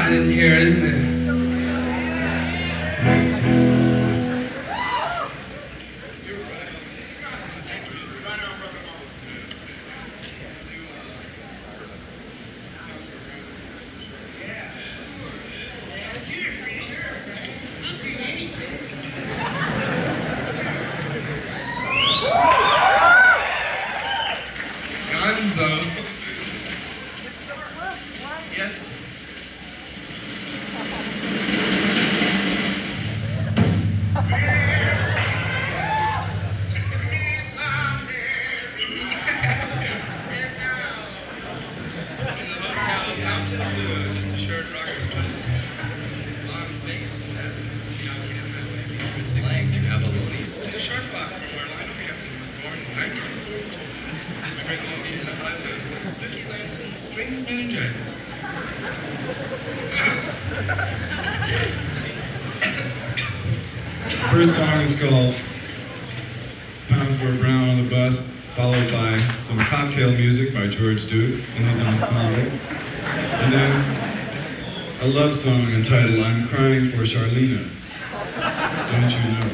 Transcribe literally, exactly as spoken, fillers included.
quiet in here, isn't it? Gonzo. Yes. First song is called Pound for a Brown on the Bus, followed by some cocktail music by George Duke and his ensemble. And then a love song entitled I'm Crying for Charlena. Don't you know?